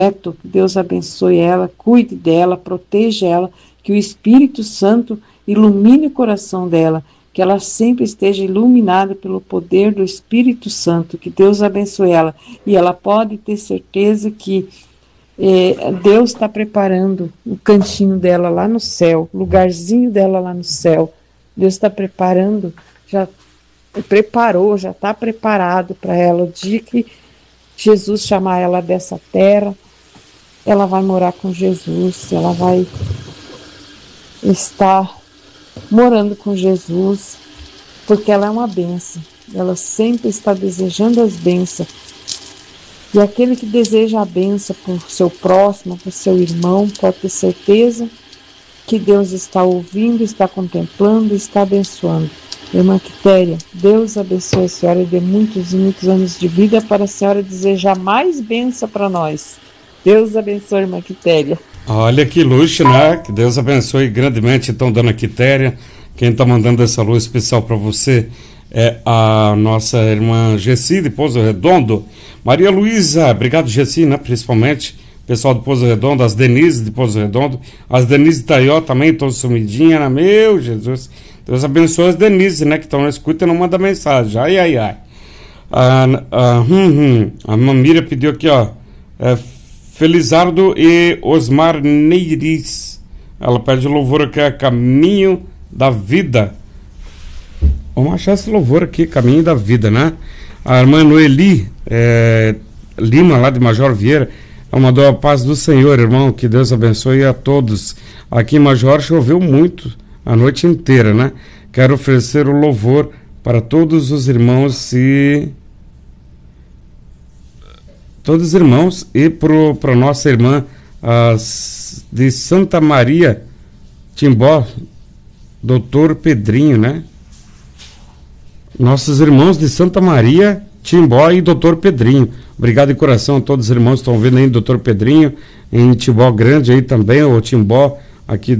que Deus abençoe ela, cuide dela, proteja ela, que o Espírito Santo ilumine o coração dela, que ela sempre esteja iluminada pelo poder do Espírito Santo, que Deus abençoe ela, e ela pode ter certeza que Deus está preparando o cantinho dela lá no céu, o lugarzinho dela lá no céu. Deus está preparando, já preparou, já está preparado para ela. O dia que Jesus chamar ela dessa terra, ela vai morar com Jesus, ela vai estar morando com Jesus, porque ela é uma bênção. Ela sempre está desejando as bênçãos. E aquele que deseja a bênção por seu próximo, por seu irmão, pode ter certeza que Deus está ouvindo, está contemplando, está abençoando. Irmã Quitéria, Deus abençoe a senhora e dê muitos e muitos anos de vida para a senhora desejar mais bênção para nós. Deus abençoe, irmã Quitéria. Olha que luxo, né? Que Deus abençoe grandemente, então, dona Quitéria. Quem está mandando essa luz especial para você é a nossa irmã Gessi de Pouso Redondo. Maria Luísa, obrigado Gessi, né? Principalmente pessoal de Pouso Redondo, as Denise de Pouso Redondo, as Denise de Taió também, todas sumidinhas, né? Meu Jesus, Deus abençoe as Denise, né? Que estão na escuta e não manda mensagem, ai, ai, ai. A Mamíria pediu aqui, ó, Felizardo e Osmar Neiris, ela pede louvor aqui, Caminho da Vida. Vamos achar esse louvor aqui, Caminho da Vida, né? A irmã Noeli Lima, lá de Major Vieira, ela mandou a paz do Senhor, irmão, que Deus abençoe a todos. Aqui em Major choveu muito a noite inteira, né? Quero oferecer o louvor para todos os irmãos e para nossa irmã de Santa Maria Timbó, doutor Pedrinho, né? Nossos irmãos de Santa Maria Timbó e doutor Pedrinho. Obrigado de coração a todos os irmãos que estão vendo aí, doutor Pedrinho, em Timbó Grande aí também, o Timbó, aqui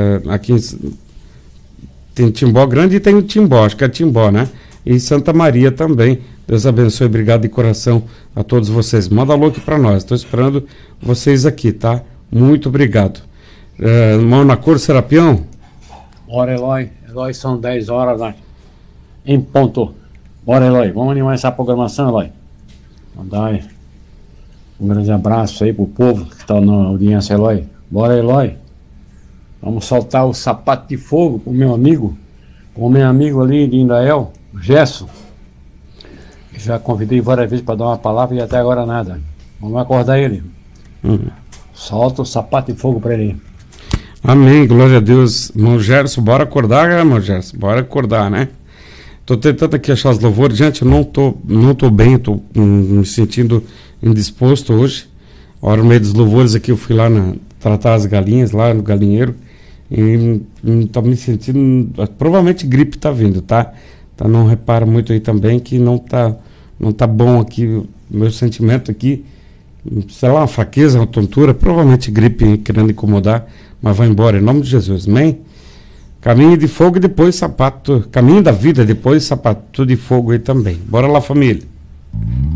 tem Timbó Grande e tem o Timbó, acho que é Timbó, né? E Santa Maria também. Deus abençoe, obrigado de coração a todos vocês. Manda alô aqui para nós, estou esperando vocês aqui, tá? Muito obrigado. Mão na cor, Serapião? Bora, Eloy, são 10 horas, né? Em ponto. Bora, Eloy, vamos animar essa programação, Eloy. Mandar um grande abraço aí pro povo que está na audiência, Eloy. Bora, Eloy. Vamos soltar o sapato de fogo pro meu amigo, ali de Indael, o Gesso. Já convidei várias vezes para dar uma palavra e até agora nada. Vamos acordar ele. Solta o sapato de fogo para ele. Amém, glória a Deus. Irmão Gerson, bora acordar, irmão Gerson? Bora acordar, né? Tô tentando aqui achar os louvores. Gente, eu não tô bem, tô me sentindo indisposto hoje. A hora no meio dos louvores aqui, eu fui lá tratar as galinhas lá no galinheiro e tô me sentindo, provavelmente gripe tá vindo, tá? Não repara muito aí também que não tá bom aqui, o meu sentimento aqui, sei lá, uma fraqueza, uma tontura, provavelmente gripe querendo incomodar, mas vai embora, em nome de Jesus, amém? Caminho de fogo e depois sapato, caminho da vida, depois sapato de fogo aí também. Bora lá, família.